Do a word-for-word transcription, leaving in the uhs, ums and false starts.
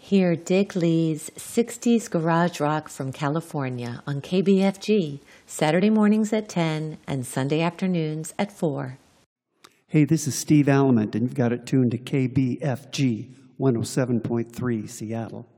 Hear Dick Lee's sixties Garage Rock from California on K B F G, Saturday mornings at ten and Sunday afternoons at four. Hey, this is Steve Alamant, and you've got it tuned to K B F G one oh seven point three Seattle.